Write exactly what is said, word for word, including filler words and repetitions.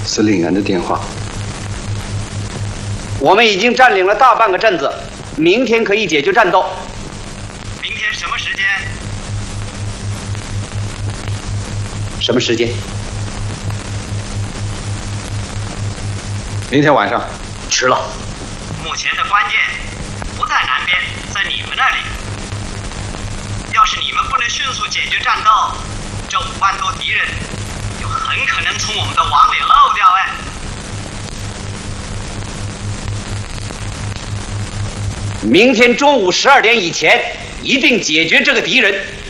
司令员的电话。 我们已经占领了大半个镇子，明天可以解决战斗。 明天什么时间？ 什么时间？ 明天晚上。 迟了。 目前的关键不在南边，在你们那里。要是你们不能迅速解决战斗，这五万多敌人就很可能从我们的网里漏掉哎。 明天中午十二点以前，一定解决这个敌人。